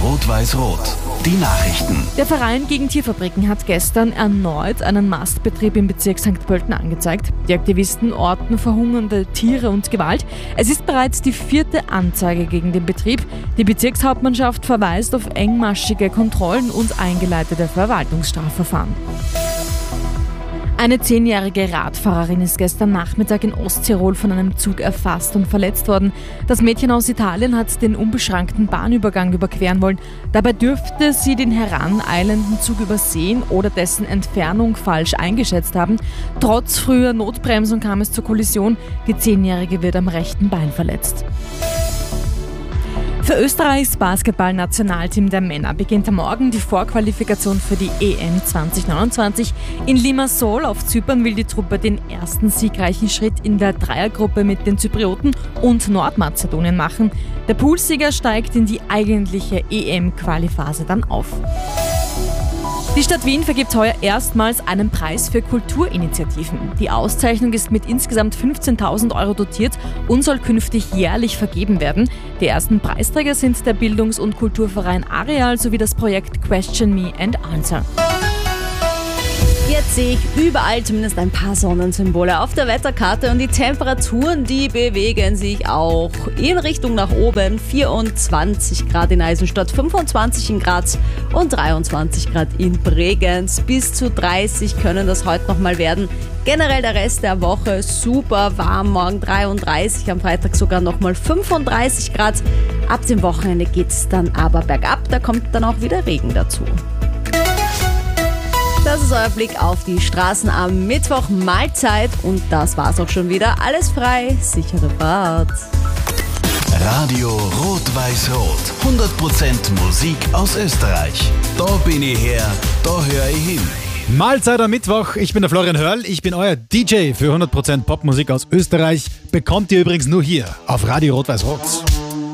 Rot-Weiß-Rot. Die Nachrichten. Der Verein gegen Tierfabriken hat gestern erneut einen Mastbetrieb im Bezirk St. Pölten angezeigt. Die Aktivisten orten verhungernde Tiere und Gewalt. Es ist bereits die 4. Anzeige gegen den Betrieb. Die Bezirkshauptmannschaft verweist auf engmaschige Kontrollen und eingeleitete Verwaltungsstrafverfahren. Eine 10-jährige Radfahrerin ist gestern Nachmittag in Osttirol von einem Zug erfasst und verletzt worden. Das Mädchen aus Italien hat den unbeschrankten Bahnübergang überqueren wollen. Dabei dürfte sie den heraneilenden Zug übersehen oder dessen Entfernung falsch eingeschätzt haben. Trotz früher Notbremsung kam es zur Kollision. Die 10-jährige wird am rechten Bein verletzt. Für Österreichs Basketball-Nationalteam der Männer beginnt morgen die Vorqualifikation für die EM 2029. In Limassol auf Zypern will die Truppe den ersten siegreichen Schritt in der Dreiergruppe mit den Zyprioten und Nordmazedonien machen. Der Poolsieger steigt in die eigentliche EM-Qualiphase dann auf. Die Stadt Wien vergibt heuer erstmals einen Preis für Kulturinitiativen. Die Auszeichnung ist mit insgesamt 15.000 € dotiert und soll künftig jährlich vergeben werden. Die ersten Preisträger sind der Bildungs- und Kulturverein Areal sowie das Projekt Question Me and Answer. Jetzt sehe ich überall zumindest ein paar Sonnensymbole auf der Wetterkarte und die Temperaturen, die bewegen sich auch in Richtung nach oben. 24 Grad in Eisenstadt, 25 in Graz und 23 Grad in Bregenz. Bis zu 30 können das heute nochmal werden. Generell der Rest der Woche super warm, morgen 33, am Freitag sogar nochmal 35 Grad. Ab dem Wochenende geht es dann aber bergab, da kommt dann auch wieder Regen dazu. Das ist euer Blick auf die Straßen am Mittwoch. Mahlzeit und das war's auch schon wieder. Alles frei, sichere Fahrt. Radio Rot-Weiß-Rot. 100% Musik aus Österreich. Da bin ich her, da höre ich hin. Mahlzeit am Mittwoch. Ich bin der Florian Hörl. Ich bin euer DJ für 100% Popmusik aus Österreich. Bekommt ihr übrigens nur hier auf Radio Rot-Weiß-Rot.